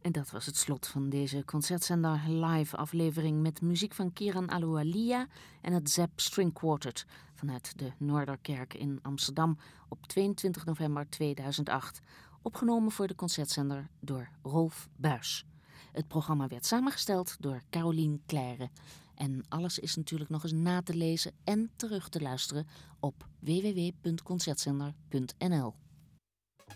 En dat was het slot van deze Concertzender live aflevering met muziek van Kieran Aloualia en het Zepp String Quartet vanuit de Noorderkerk in Amsterdam op 22 november 2008. Opgenomen voor de Concertzender door Rolf Buijs. Het programma werd samengesteld door Carolien Claire. En alles is natuurlijk nog eens na te lezen en terug te luisteren op www.concertzender.nl.